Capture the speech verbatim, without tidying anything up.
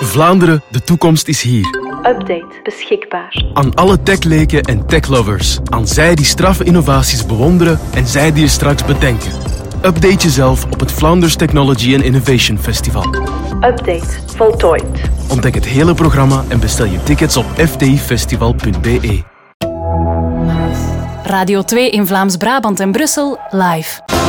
Vlaanderen, de toekomst is hier. Update beschikbaar. Aan alle techleken en techlovers. Aan zij die straffe innovaties bewonderen en zij die je straks bedenken. Update jezelf op het Flanders Technology and Innovation Festival. Update voltooid. Ontdek het hele programma en bestel je tickets op f t i festival punt b e. Radio twee in Vlaams-Brabant en Brussel live.